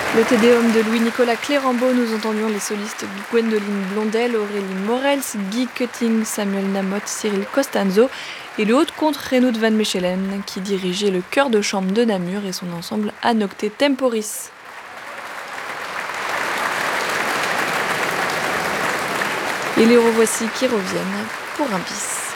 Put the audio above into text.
Le Tédéum de Louis-Nicolas Clérambault, nous entendions les solistes Gwendoline Blondel, Aurélie Morels, Guy Cutting, Samuel Namotte, Cyril Costanzo et le haut-comte Renoud van Mechelen qui dirigeait le chœur de chambre de Namur et son ensemble Anocte Temporis. Et les revoici qui reviennent pour un bis.